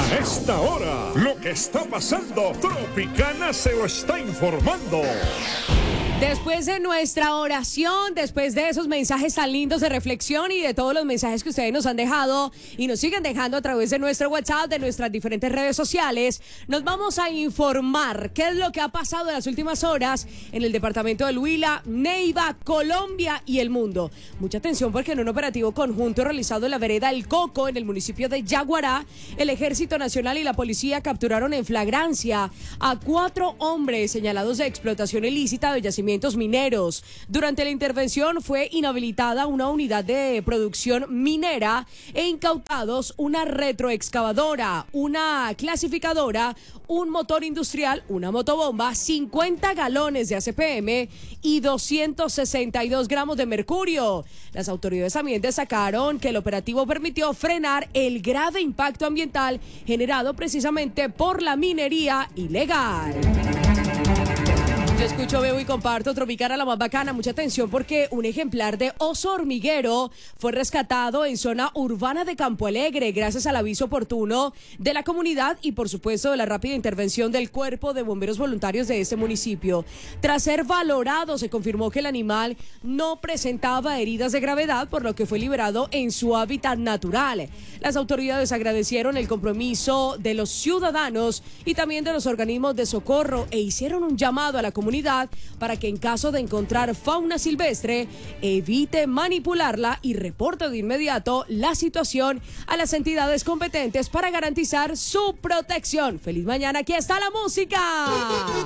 A esta hora, lo que está pasando, Tropicana se lo está informando. Después de nuestra oración, después de esos mensajes tan lindos de reflexión y de todos los mensajes que ustedes nos han dejado y nos siguen dejando a través de nuestro WhatsApp, de nuestras diferentes redes sociales, nos vamos a informar qué es lo que ha pasado en las últimas horas en el departamento del Huila, Neiva, Colombia y el mundo. Mucha atención porque en un operativo conjunto realizado en la vereda El Coco, en el municipio de Yaguará, el Ejército Nacional y la policía capturaron en flagrancia a 4 hombres señalados de explotación ilícita de yacimientos mineros. Durante la intervención fue inhabilitada una unidad de producción minera e incautados una retroexcavadora, una clasificadora, un motor industrial, una motobomba, 50 galones de ACPM y 262 gramos de mercurio. Las autoridades también destacaron que el operativo permitió frenar el grave impacto ambiental generado precisamente por la minería ilegal. Yo escucho, veo y comparto Tropicana, la más bacana. Mucha atención porque un ejemplar de oso hormiguero fue rescatado en zona urbana de Campo Alegre gracias al aviso oportuno de la comunidad y por supuesto de la rápida intervención del Cuerpo de Bomberos Voluntarios de este municipio. Tras ser valorado, se confirmó que el animal no presentaba heridas de gravedad, por lo que fue liberado en su hábitat natural. Las autoridades agradecieron el compromiso de los ciudadanos y también de los organismos de socorro e hicieron un llamado a la comunidad para que en caso de encontrar fauna silvestre evite manipularla y reporte de inmediato la situación a las entidades competentes para garantizar su protección. ¡Feliz mañana! ¡Aquí está la música!